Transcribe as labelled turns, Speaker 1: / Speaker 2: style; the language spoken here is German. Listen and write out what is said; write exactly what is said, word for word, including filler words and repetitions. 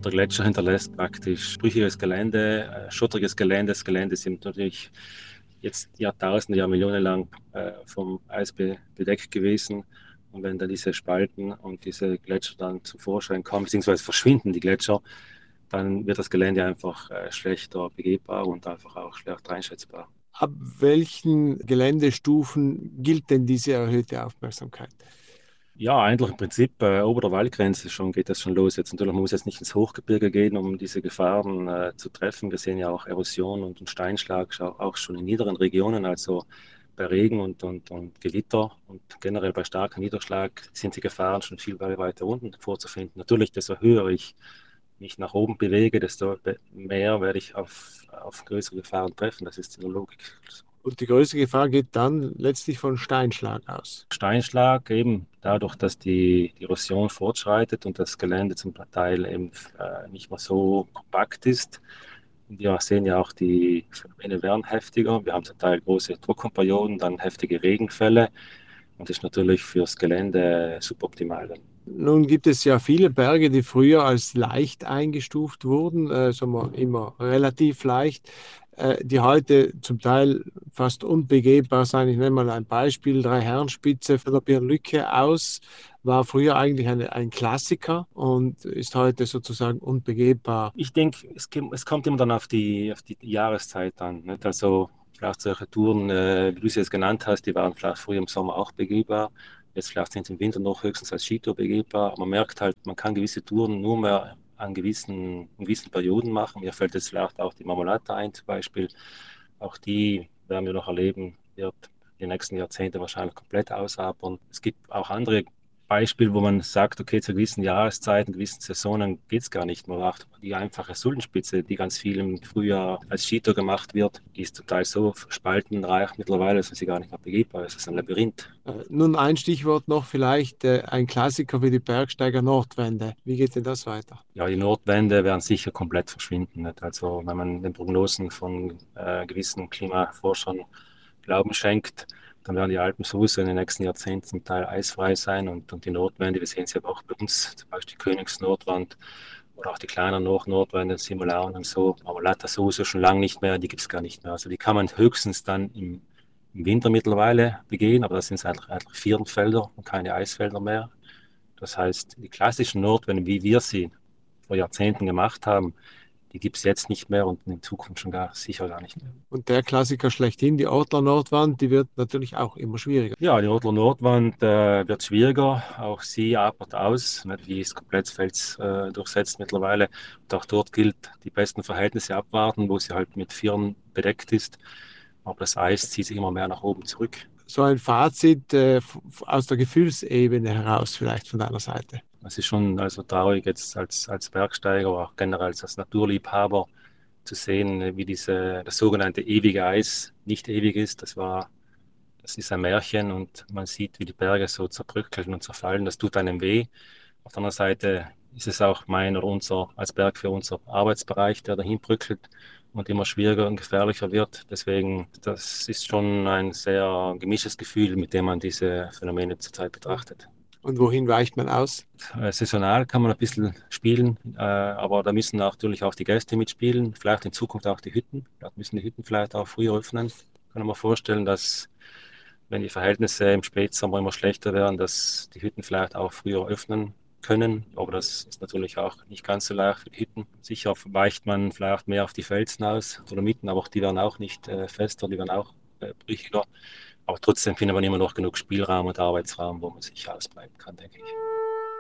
Speaker 1: der Gletscher hinterlässt praktisch brüchiges Gelände, äh, schottriges Gelände. Das Gelände sind natürlich jetzt Jahrtausende, Jahr Millionen lang äh, vom Eis be bedeckt gewesen. Und wenn dann diese Spalten und diese Gletscher dann zum Vorschein kommen, beziehungsweise verschwinden die Gletscher, dann wird das Gelände einfach äh, schlechter begehbar und einfach auch schlechter einschätzbar.
Speaker 2: Ab welchen Geländestufen gilt denn diese erhöhte Aufmerksamkeit?
Speaker 1: Ja, eigentlich im Prinzip äh, ober der Waldgrenze schon geht das schon los. Jetzt natürlich, man muss jetzt nicht ins Hochgebirge gehen, um diese Gefahren äh, zu treffen. Wir sehen ja auch Erosion und, und Steinschlag schau- auch schon in niederen Regionen, also bei Regen und, und, und Gewitter und generell bei starkem Niederschlag sind die Gefahren schon viel weiter unten vorzufinden. Natürlich, desto höher ich mich nach oben bewege, desto be- mehr werde ich auf, auf größere Gefahren treffen. Das ist die Logik.
Speaker 2: Und die größte Gefahr geht dann letztlich von Steinschlag aus.
Speaker 1: Steinschlag eben dadurch, dass die, die Erosion fortschreitet und das Gelände zum Teil eben äh, nicht mehr so kompakt ist. Wir sehen ja auch, die Phänomene werden heftiger. Wir haben zum Teil große Trockenperioden, dann heftige Regenfälle und das ist natürlich fürs Gelände suboptimal.
Speaker 2: Nun gibt es ja viele Berge, die früher als leicht eingestuft wurden, äh, sagen wir immer relativ leicht, äh, die heute zum Teil fast unbegehbar sein. Ich nenne mal ein Beispiel, Dreiherrenspitze von der Birnlücke aus war früher eigentlich eine, ein Klassiker und ist heute sozusagen unbegehbar.
Speaker 1: Ich denke, es, gibt- es kommt immer dann auf die, auf die Jahreszeit an. Nicht? Also vielleicht solche Touren, äh, wie du sie jetzt genannt hast, die waren vielleicht früher im Sommer auch begehbar. Jetzt vielleicht sind sie im Winter noch höchstens als Skitour begehbar. Aber man merkt halt, man kann gewisse Touren nur mehr an gewissen, in gewissen Perioden machen. Mir fällt jetzt vielleicht auch die Marmolata ein zum Beispiel. Auch die werden wir noch erleben, wird die nächsten Jahrzehnte wahrscheinlich komplett ausabern. Es gibt auch andere Beispiel, wo man sagt, okay, zu gewissen Jahreszeiten, gewissen Saisonen geht es gar nicht mehr. Auch die einfache Suldenspitze, die ganz viel im Frühjahr als Skitour gemacht wird, die ist total so spaltenreich mittlerweile, dass sie gar nicht mehr begehbar ist. Es ist ein Labyrinth.
Speaker 2: Äh, nun ein Stichwort noch vielleicht, äh, ein Klassiker wie die Bergsteiger Nordwände. Wie geht denn das weiter?
Speaker 1: Ja, die Nordwände werden sicher komplett verschwinden. Nicht? Also wenn man den Prognosen von äh, gewissen Klimaforschern Glauben schenkt, dann werden die Alpen sowieso in den nächsten Jahrzehnten zum Teil eisfrei sein und, und die Nordwände, wir sehen sie aber auch bei uns, zum Beispiel die Königsnordwand oder auch die kleineren Nord-Nordwände, Simulaun und so, aber Latta sowieso schon lange nicht mehr, die gibt es gar nicht mehr. Also die kann man höchstens dann im, im Winter mittlerweile begehen, aber das sind eigentlich, eigentlich Vierenfelder und keine Eisfelder mehr. Das heißt, die klassischen Nordwände, wie wir sie vor Jahrzehnten gemacht haben, die gibt es jetzt nicht mehr und in Zukunft schon gar sicher gar nicht mehr.
Speaker 2: Und der Klassiker schlechthin, die Ortler Nordwand, die wird natürlich auch immer schwieriger.
Speaker 1: Ja, die Ortler Nordwand äh, wird schwieriger. Auch sie apert aus. Nicht? Die ist komplett fels äh, durchsetzt mittlerweile. Und auch dort gilt, die besten Verhältnisse abwarten, wo sie halt mit Firn bedeckt ist. Aber das Eis zieht sich immer mehr nach oben zurück.
Speaker 2: So ein Fazit äh, f- aus der Gefühlsebene heraus vielleicht von deiner Seite.
Speaker 1: Es ist schon also traurig jetzt als, als Bergsteiger, aber auch generell als Naturliebhaber zu sehen, wie diese, das sogenannte ewige Eis nicht ewig ist. Das war Das ist ein Märchen und man sieht, wie die Berge so zerbröckeln und zerfallen. Das tut einem weh. Auf der anderen Seite ist es auch mein oder unser, als Berg für unser Arbeitsbereich, der dahin bröckelt und immer schwieriger und gefährlicher wird. Deswegen, das ist schon ein sehr gemischtes Gefühl, mit dem man diese Phänomene zurzeit betrachtet.
Speaker 2: Und wohin weicht man aus?
Speaker 1: Äh, Saisonal kann man ein bisschen spielen, äh, aber da müssen natürlich auch die Gäste mitspielen, vielleicht in Zukunft auch die Hütten. Da müssen die Hütten vielleicht auch früher öffnen. Kann man vorstellen, dass wenn die Verhältnisse im Spätsommer immer schlechter werden, dass die Hütten vielleicht auch früher öffnen können. Aber das ist natürlich auch nicht ganz so leicht für die Hütten. Sicher weicht man vielleicht mehr auf die Felsen aus, Dolomiten, aber auch die werden auch nicht äh, fester, die werden auch äh, brüchiger. Aber trotzdem findet man immer noch genug Spielraum und Arbeitsraum, wo man sich ausbreiten kann, denke ich.